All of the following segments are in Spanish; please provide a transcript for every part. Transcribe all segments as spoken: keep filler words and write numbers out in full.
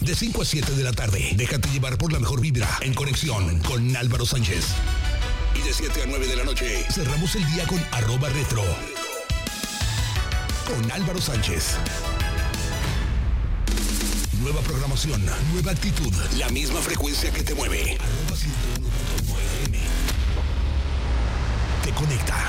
de cinco a siete de la tarde. Déjate llevar por la mejor vibra en conexión con Álvaro Sánchez. Y de siete a nueve de la noche, cerramos el día con arroba retro. Con Álvaro Sánchez. Nueva programación, nueva actitud, la misma frecuencia que te mueve. Arroba ciento uno punto nueve F M. Te conecta.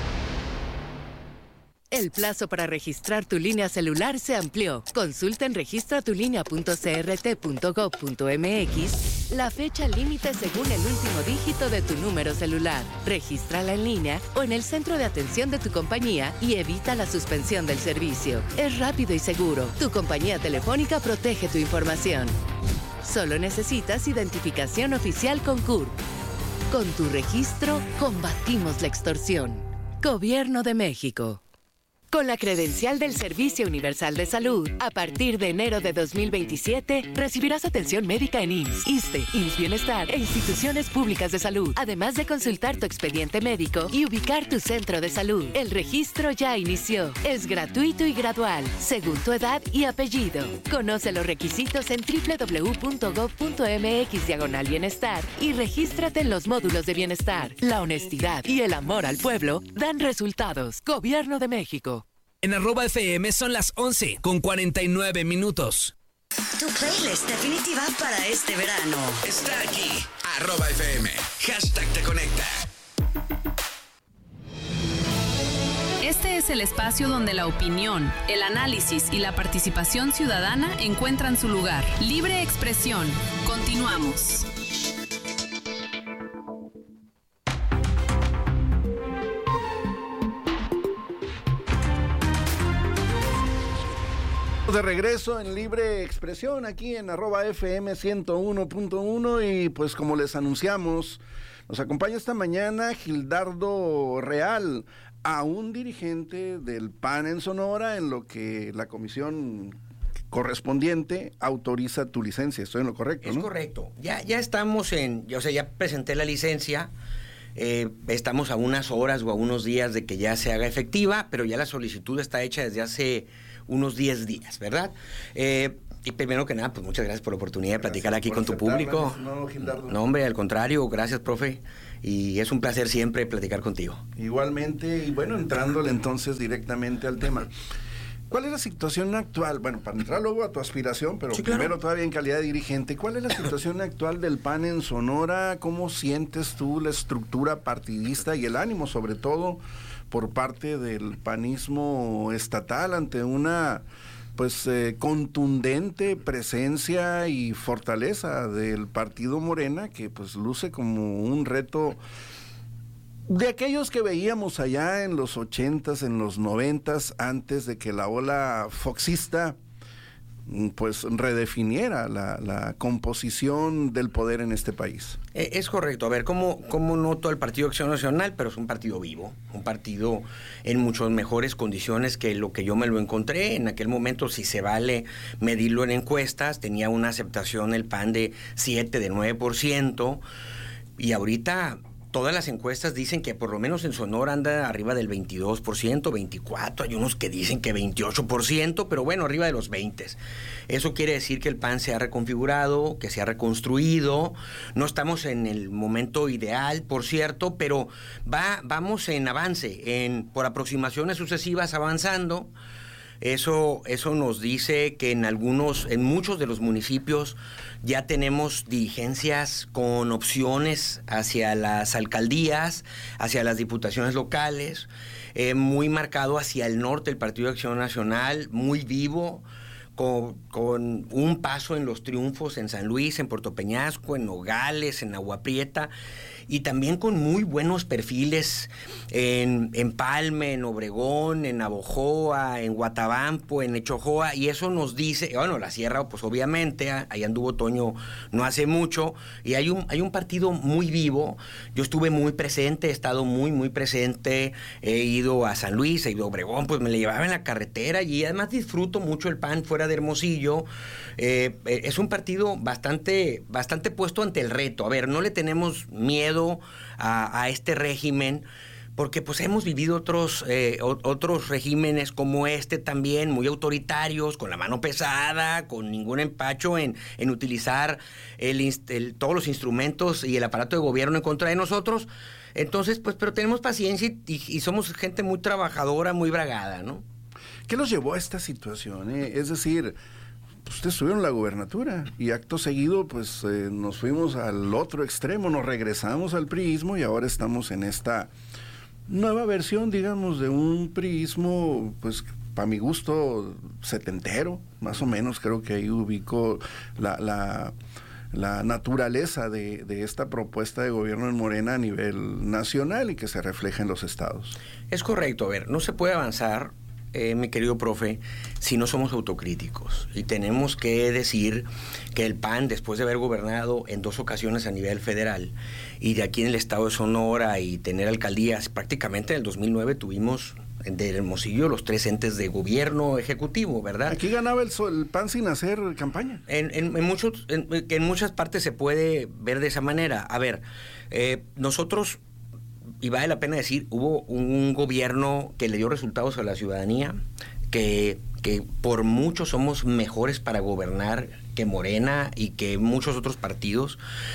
El plazo para registrar tu línea celular se amplió. Consulta en registra tu línea punto c r t punto gov punto m x la fecha límite según el último dígito de tu número celular. Regístrala en línea o en el centro de atención de tu compañía y evita la suspensión del servicio. Es rápido y seguro. Tu compañía telefónica protege tu información. Solo necesitas identificación oficial con C U R P. Con tu registro, combatimos la extorsión. Gobierno de México. Con la credencial del Servicio Universal de Salud, a partir de enero de dos mil veintisiete, recibirás atención médica en I M S S, ISSSTE, I M S S Bienestar e instituciones públicas de salud, además de consultar tu expediente médico y ubicar tu centro de salud. El registro ya inició. Es gratuito y gradual, según tu edad y apellido. Conoce los requisitos en doble u doble u doble u punto gov punto m x diagonal bienestar y regístrate en los módulos de bienestar. La honestidad y el amor al pueblo dan resultados. Gobierno de México. En arroba F M son las once con cuarenta y nueve minutos. Tu playlist definitiva para este verano. Está aquí, arroba F M. Hashtag te conecta. Este es el espacio donde la opinión, el análisis y la participación ciudadana encuentran su lugar. Libre expresión. Continuamos. De regreso en Libre Expresión aquí en arroba F M ciento uno punto uno y pues como les anunciamos, nos acompaña esta mañana Gildardo Real, aún dirigente del P A N en Sonora, en lo que la comisión correspondiente autoriza tu licencia. Estoy en lo correcto, ¿no? Es correcto. Ya, ya estamos en, o sea, ya presenté la licencia. Eh, estamos a unas horas o a unos días de que ya se haga efectiva, pero ya la solicitud está hecha desde hace unos diez días, ¿verdad? Eh, y primero que nada, pues muchas gracias por la oportunidad de platicar aquí con tu público. No, no, hombre, al contrario, gracias, profe. Y es un placer siempre platicar contigo. Igualmente, y bueno, entrándole entonces directamente al tema. ¿Cuál es la situación actual? Bueno, para entrar luego a tu aspiración, pero sí, primero claro. Todavía en calidad de dirigente, ¿cuál es la situación actual del P A N en Sonora? ¿Cómo sientes tú la estructura partidista y el ánimo, sobre todo, por parte del panismo estatal ante una pues eh, contundente presencia y fortaleza del partido Morena, que pues luce como un reto de aquellos que veíamos allá en los ochentas, en los noventas, antes de que la ola foxista pues redefiniera la, la composición del poder en este país? Eh, es correcto. A ver, ¿cómo, cómo noto al Partido Acción Nacional? Pero es un partido vivo, un partido en muchas mejores condiciones que lo que yo me lo encontré. En aquel momento, si se vale medirlo en encuestas, tenía una aceptación el P A N de siete, de nueve por ciento, y ahorita todas las encuestas dicen que por lo menos en Sonora anda arriba del veintidós por ciento, veinticuatro por ciento, hay unos que dicen que veintiocho por ciento, pero bueno, arriba de los veinte. Eso quiere decir que el P A N se ha reconfigurado, que se ha reconstruido. No estamos en el momento ideal, por cierto, pero va, vamos en avance, en por aproximaciones sucesivas avanzando. Eso, eso nos dice que en algunos, en muchos de los municipios ya tenemos dirigencias con opciones hacia las alcaldías, hacia las diputaciones locales, eh, muy marcado hacia el norte el Partido de Acción Nacional, muy vivo, con, con un paso en los triunfos en San Luis, en Puerto Peñasco, en Nogales, en Agua Prieta, y también con muy buenos perfiles en, en Palme, en Obregón, en Navojoa, en Guatabampo, en Echojoa, y eso nos dice, bueno, la Sierra, pues obviamente, ahí anduvo Toño no hace mucho, y hay un, hay un partido muy vivo. Yo estuve muy presente, he estado muy, muy presente, he ido a San Luis, he ido a Obregón, pues me le llevaba en la carretera, y además disfruto mucho el P A N fuera de Hermosillo. Eh, es un partido bastante, bastante puesto ante el reto. A ver, no le tenemos miedo a, a este régimen, porque pues hemos vivido otros eh, otros regímenes como este también, muy autoritarios, con la mano pesada, con ningún empacho en, en utilizar el, el, todos los instrumentos y el aparato de gobierno en contra de nosotros. Entonces, pues, pero tenemos paciencia y, y, y somos gente muy trabajadora, muy bragada, ¿no? ¿Qué los llevó a esta situación? Eh? Es decir, pues, ustedes tuvieron la gubernatura y acto seguido, pues, eh, nos fuimos al otro extremo, nos regresamos al priismo y ahora estamos en esta nueva versión, digamos, de un priismo, pues, para mi gusto, setentero, más o menos, creo que ahí ubico la... la la naturaleza de, de esta propuesta de gobierno en Morena a nivel nacional y que se refleja en los estados. Es correcto, a ver, no se puede avanzar, eh, mi querido profe, si no somos autocríticos. Y tenemos que decir que el P A N, después de haber gobernado en dos ocasiones a nivel federal, y de aquí en el estado de Sonora y tener alcaldías, prácticamente en el dos mil nueve tuvimos de Hermosillo los tres entes de gobierno ejecutivo, ¿verdad? Aquí ganaba el, el P A N sin hacer campaña. En, en, en, muchos, en, en muchas partes se puede ver de esa manera. A ver, eh, nosotros, y vale la pena decir, hubo un gobierno que le dio resultados a la ciudadanía, que, que por mucho somos mejores para gobernar que Morena y que muchos otros partidos,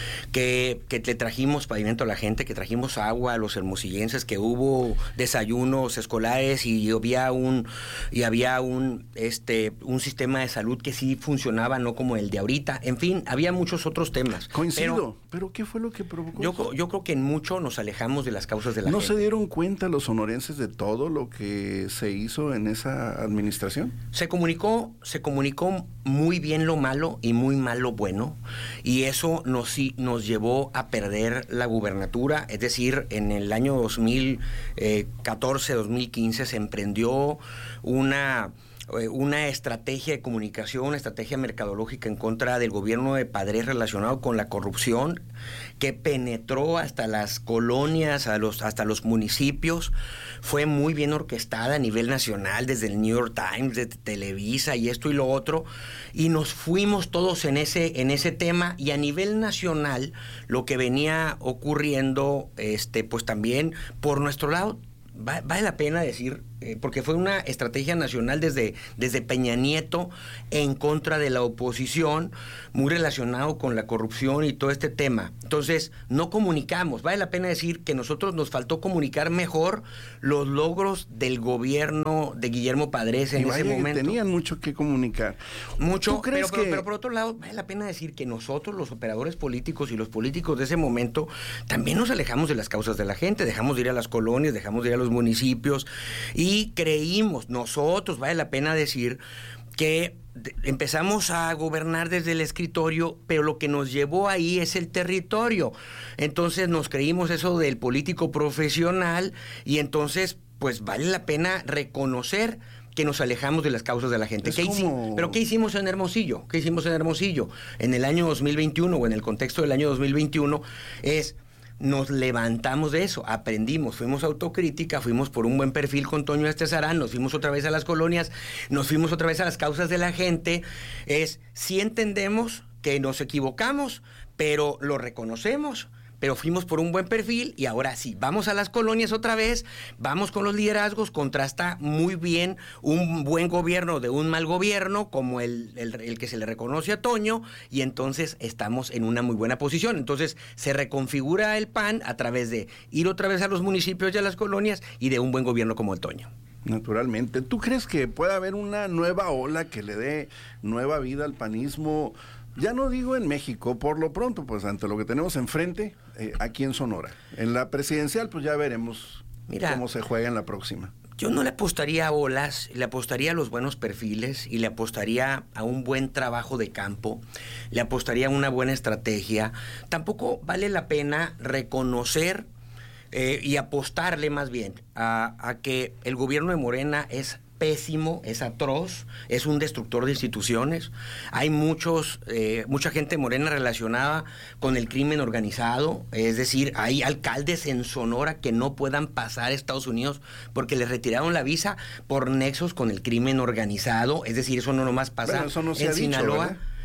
que, que le trajimos pavimento a la gente, que trajimos agua a los hermosillenses, que hubo desayunos escolares y había un y había un este un sistema de salud que sí funcionaba, no como el de ahorita. En fin, había muchos otros temas. Coincido, pero, pero ¿qué fue lo que provocó? Yo, yo creo que en mucho nos alejamos de las causas de la ¿No gente. se dieron cuenta los sonorenses de todo lo que se hizo en esa administración? Se comunicó, se comunicó muy bien lo malo y muy mal lo bueno, y eso nos, nos llevó a perder la gubernatura. Es decir, en el año dos mil catorce, dos mil quince se emprendió una... una estrategia de comunicación, una estrategia mercadológica en contra del gobierno de Padres relacionado con la corrupción, que penetró hasta las colonias, a los, hasta los municipios. Fue muy bien orquestada a nivel nacional, desde el New York Times, desde Televisa y esto y lo otro, y nos fuimos todos en ese, en ese tema. Y a nivel nacional, lo que venía ocurriendo, este, pues también por nuestro lado, vale la pena decir, eh, porque fue una estrategia nacional desde, desde Peña Nieto en contra de la oposición, muy relacionado con la corrupción y todo este tema. Entonces, no comunicamos. Vale la pena decir que nosotros nos faltó comunicar mejor los logros del gobierno de Guillermo Padres en y ese momento. Tenían mucho que comunicar. Mucho, pero, que... pero, pero por otro lado, vale la pena decir que nosotros, los operadores políticos y los políticos de ese momento, también nos alejamos de las causas de la gente, dejamos de ir a las colonias, dejamos de ir a los municipios y creímos, nosotros, vale la pena decir, que empezamos a gobernar desde el escritorio, pero lo que nos llevó ahí es el territorio. Entonces nos creímos eso del político profesional y entonces pues vale la pena reconocer que nos alejamos de las causas de la gente. ¿Qué como... ¿Pero qué hicimos en Hermosillo? ¿Qué hicimos en Hermosillo? En el año dos mil veintiuno o en el contexto del año dos mil veintiuno es... nos levantamos de eso, aprendimos, fuimos autocrítica, fuimos por un buen perfil con Toño Estezarán, nos fuimos otra vez a las colonias, nos fuimos otra vez a las causas de la gente. Es, sí entendemos que nos equivocamos, pero lo reconocemos, pero fuimos por un buen perfil y ahora sí, vamos a las colonias otra vez, vamos con los liderazgos, contrasta muy bien un buen gobierno de un mal gobierno, como el, el, el que se le reconoce a Toño, y entonces estamos en una muy buena posición. Entonces se reconfigura el P A N a través de ir otra vez a los municipios y a las colonias y de un buen gobierno como el Toño. Naturalmente. ¿Tú crees que puede haber una nueva ola que le dé nueva vida al panismo? Ya no digo en México, por lo pronto, pues ante lo que tenemos enfrente, eh, aquí en Sonora. En la presidencial, pues ya veremos Mira, cómo se juega en la próxima. Yo no le apostaría a olas, le apostaría a los buenos perfiles y le apostaría a un buen trabajo de campo, le apostaría a una buena estrategia. Tampoco vale la pena reconocer eh, y apostarle más bien a, a que el gobierno de Morena es pésimo, es atroz, es un destructor de instituciones. Hay muchos, eh, mucha gente morena relacionada con el crimen organizado, es decir, hay alcaldes en Sonora que no puedan pasar a Estados Unidos porque les retiraron la visa por nexos con el crimen organizado, es decir, eso no nomás pasa bueno, eso no se en ha dicho, Sinaloa. ¿verdad?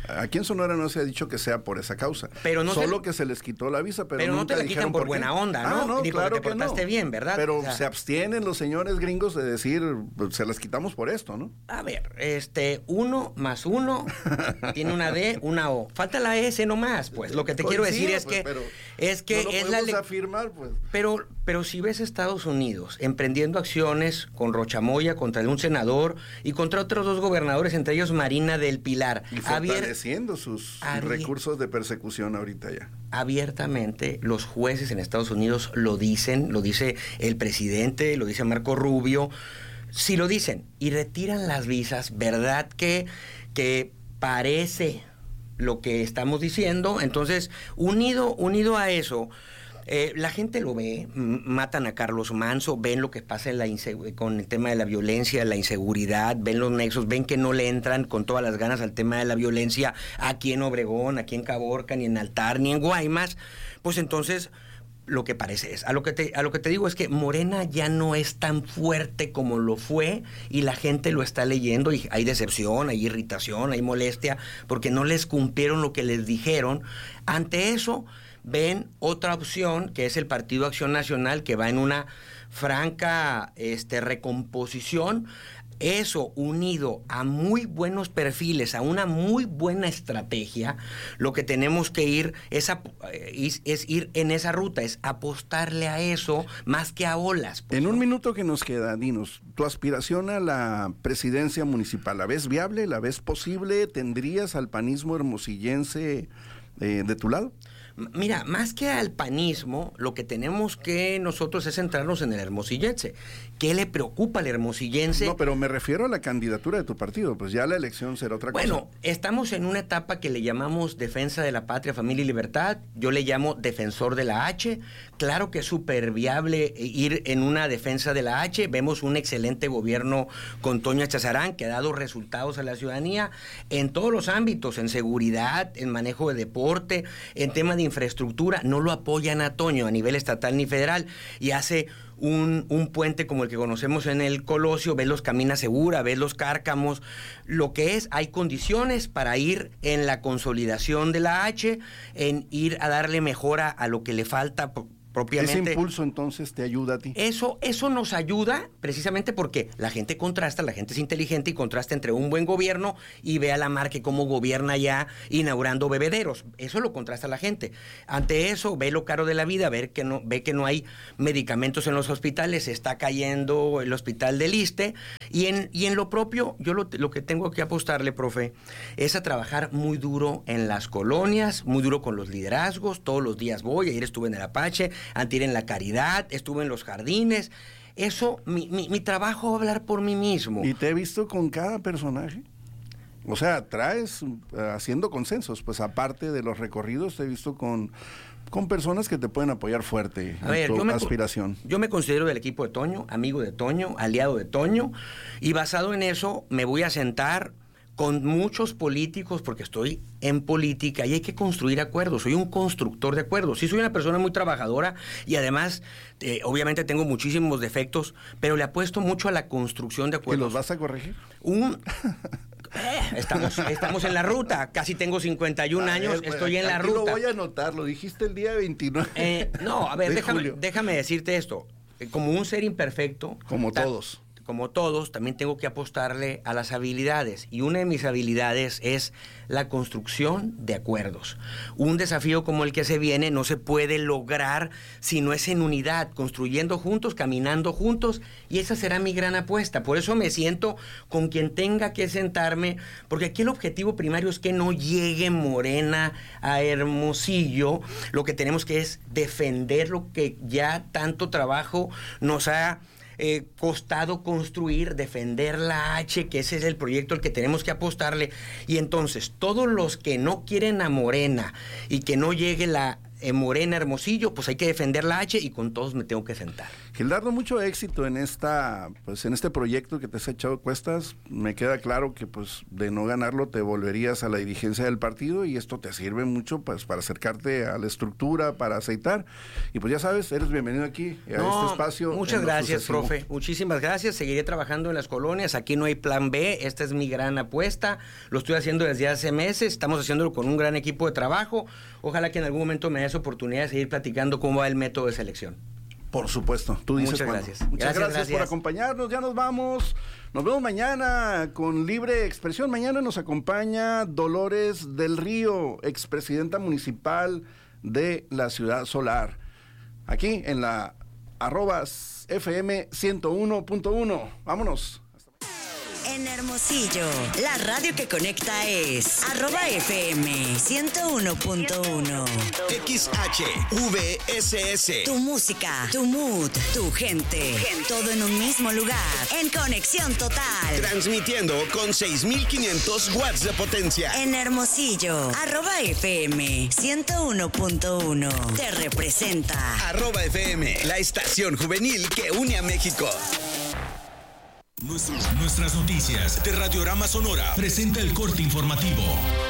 Aquí en Sonora no se ha dicho que sea por esa causa. Pero no Solo se... que se les quitó la visa, pero, pero no te la quitan por, por buena onda, ¿no? Ah, no, Ni claro porque te portaste que no. bien, ¿verdad? Pero o sea, se abstienen los señores gringos de decir, pues, se las quitamos por esto, ¿no? A ver, este, uno más uno tiene una D, una O. Falta la S nomás, pues. Lo que te Pues quiero sí, decir es pues, que... pero es que no lo es la podemos afirmar, pues. Pero, pero si ves Estados Unidos emprendiendo acciones con Rochamoya contra un senador y contra otros dos gobernadores, entre ellos Marina del Pilar. Y fortaleciendo sus recursos de persecución ahorita ya. Abiertamente, los jueces en Estados Unidos lo dicen, lo dice el presidente, lo dice Marco Rubio. Si lo dicen y retiran las visas, ¿verdad que, que parece lo que estamos diciendo? Entonces, unido, unido a eso... Eh, la gente lo ve, matan a Carlos Manso, ven lo que pasa en la con el tema de la violencia, la inseguridad, ven los nexos, ven que no le entran con todas las ganas al tema de la violencia aquí en Obregón, aquí en Caborca, ni en Altar, ni en Guaymas. Pues entonces, lo que parece es, a lo que te, a lo que te digo es que Morena ya no es tan fuerte como lo fue y la gente lo está leyendo y hay decepción, hay irritación, hay molestia, porque no les cumplieron lo que les dijeron. Ante eso, ven otra opción, que es el Partido Acción Nacional, que va en una franca este, recomposición. Eso unido a muy buenos perfiles, a una muy buena estrategia, lo que tenemos que ir es, a, es, es ir en esa ruta, es apostarle a eso más que a olas. Pues, en un ¿no? minuto que nos queda, dinos, tu aspiración a la presidencia municipal, ¿la ves viable? ¿La ves posible? ¿Tendrías al panismo hermosillense eh, de tu lado? Mira, más que al panismo, lo que tenemos que nosotros es centrarnos en el hermosillense. ¿Qué le preocupa al hermosillense? No, pero me refiero a la candidatura de tu partido, pues ya la elección será otra bueno, cosa. Bueno, estamos en una etapa que le llamamos defensa de la patria, familia y libertad. Yo le llamo defensor de la H. Claro que es súper viable ir en una defensa de la H. Vemos un excelente gobierno con Toño Chazarán que ha dado resultados a la ciudadanía en todos los ámbitos, en seguridad, en manejo de deporte, en tema de infraestructura. No lo apoyan a Toño a nivel estatal ni federal y hace un, un puente como el que conocemos en el Colosio, ves los Camina Segura, ves los Cárcamos, lo que es, hay condiciones para ir en la consolidación de la H, en ir a darle mejora a lo que le falta propiamente. Ese impulso entonces te ayuda a ti. Eso, eso nos ayuda precisamente porque la gente contrasta, la gente es inteligente y contrasta entre un buen gobierno y ve a la Marque cómo gobierna ya inaugurando bebederos. Eso lo contrasta la gente. Ante eso, ve lo caro de la vida, ver que no, ve que no hay medicamentos en los hospitales, se está cayendo el hospital del Iste y en, y en lo propio, yo lo, lo que tengo que apostarle, profe, es a trabajar muy duro en las colonias, muy duro con los liderazgos. Todos los días voy, ayer estuve en el Apache, antier en la Caridad, estuve en los jardines. Eso, mi, mi, mi trabajo va a hablar por mí mismo. ¿Y te he visto con cada personaje? O sea, traes uh, haciendo consensos, pues aparte de los recorridos, te he visto con, con personas que te pueden apoyar fuerte a en ver, tu yo me, aspiración. Yo me considero del equipo de Toño, amigo de Toño, aliado de Toño, y basado en eso me voy a sentar con muchos políticos, porque estoy en política y hay que construir acuerdos. Soy un constructor de acuerdos. Sí, soy una persona muy trabajadora y además, eh, obviamente tengo muchísimos defectos, pero le apuesto mucho a la construcción de acuerdos. ¿Y los vas a corregir? Un... Eh, estamos, estamos en la ruta, casi tengo cincuenta y un a años, ver, pues, estoy en la ruta. Lo voy a anotar, lo dijiste el día veintinueve. Eh, no, a ver, de déjame, déjame decirte esto. Como un ser imperfecto. Como todos. Como todos, también tengo que apostarle a las habilidades. Y una de mis habilidades es la construcción de acuerdos. Un desafío como el que se viene no se puede lograr si no es en unidad, construyendo juntos, caminando juntos, y esa será mi gran apuesta. Por eso me siento con quien tenga que sentarme, porque aquí el objetivo primario es que no llegue Morena a Hermosillo. Lo que tenemos que es defender lo que ya tanto trabajo nos ha Eh, costado construir, defender la H, que ese es el proyecto al que tenemos que apostarle. Y entonces, todos los que no quieren a Morena y que no llegue la eh, Morena Hermosillo, pues hay que defender la H y con todos me tengo que sentar. Gildardo, mucho éxito en esta, pues en este proyecto que te has echado cuestas. Me queda claro que pues de no ganarlo te volverías a la dirigencia del partido y esto te sirve mucho pues para acercarte a la estructura, para aceitar. Y pues ya sabes, eres bienvenido aquí a no, este espacio. Muchas gracias, profe. Muchísimas gracias. Seguiré trabajando en las colonias. Aquí no hay plan B. Esta es mi gran apuesta. Lo estoy haciendo desde hace meses. Estamos haciéndolo con un gran equipo de trabajo. Ojalá que en algún momento me des oportunidad de seguir platicando cómo va el método de selección. Por supuesto, tú dices Muchas cuándo. gracias. Muchas gracias, gracias, gracias por acompañarnos, ya nos vamos. Nos vemos mañana con Libre Expresión. Mañana nos acompaña Dolores del Río, expresidenta municipal de la Ciudad Solar. Aquí en la arroba F M ciento uno punto uno. Vámonos. En Hermosillo, la radio que conecta es arroba F M ciento uno punto uno. X H V S S. Tu música, tu mood, tu gente, todo en un mismo lugar, en conexión total. Transmitiendo con seis mil quinientos watts de potencia. En Hermosillo, arroba F M ciento uno punto uno. Te representa. Arroba F M, la estación juvenil que une a México. Nuestras noticias de Radiorama Sonora presenta el corte informativo.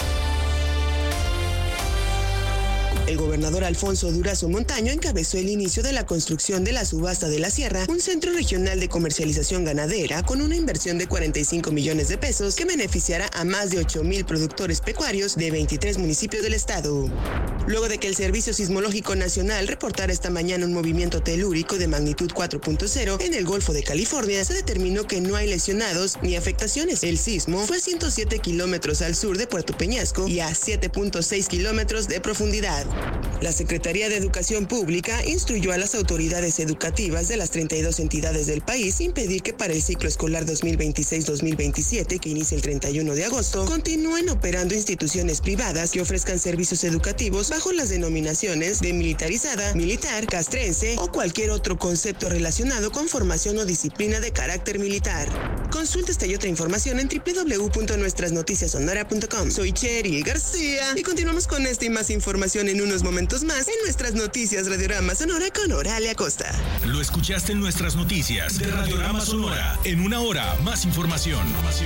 El gobernador Alfonso Durazo Montaño encabezó el inicio de la construcción de la Subasta de la Sierra, un centro regional de comercialización ganadera con una inversión de cuarenta y cinco millones de pesos que beneficiará a más de ocho mil productores pecuarios de veintitrés municipios del estado. Luego de que el Servicio Sismológico Nacional reportara esta mañana un movimiento telúrico de magnitud cuatro punto cero en el Golfo de California, se determinó que no hay lesionados ni afectaciones. El sismo fue a ciento siete kilómetros al sur de Puerto Peñasco y a siete punto seis kilómetros de profundidad. La Secretaría de Educación Pública instruyó a las autoridades educativas de las treinta y dos entidades del país impedir que para el ciclo escolar dos mil veintiséis dos mil veintisiete, que inicia el treinta y uno de agosto, continúen operando instituciones privadas que ofrezcan servicios educativos bajo las denominaciones de militarizada, militar, castrense o cualquier otro concepto relacionado con formación o disciplina de carácter militar. Consulta esta y otra información en doble u doble u doble u punto nuestras noticias sonora punto com. Soy Cheri García y continuamos con esta y más información en unos momentos más en nuestras noticias Radiorama Sonora con Oralia Costa. Lo escuchaste en nuestras noticias de Radiorama Sonora. En una hora, más información.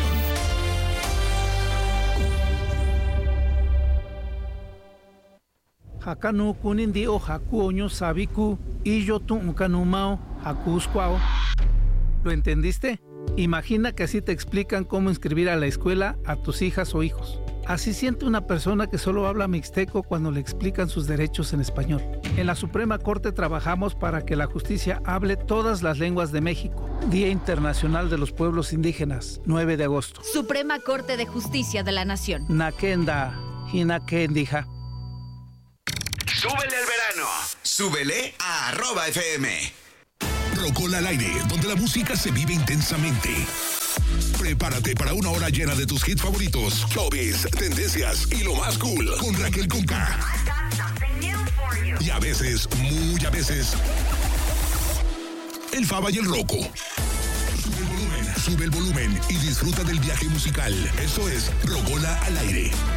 Hakanu kunindi o hakuoño sabiku y yo tu unkanumao hakuskwao. ¿Lo entendiste? Imagina que así te explican cómo inscribir a la escuela a tus hijas o hijos. Así siente una persona que solo habla mixteco cuando le explican sus derechos en español. En la Suprema Corte trabajamos para que la justicia hable todas las lenguas de México. Día Internacional de los Pueblos Indígenas, nueve de agosto. Suprema Corte de Justicia de la Nación. Nakenda, hinakendija. Súbele al verano. Súbele a arroba F M. Rocola al aire, donde la música se vive intensamente. Prepárate para una hora llena de tus hits favoritos, showbiz, tendencias y lo más cool con Raquel Conca. Y a veces, muy a veces, el Faba y el Rocco. Sube el volumen, sube el volumen y disfruta del viaje musical. Eso es Rocola al aire.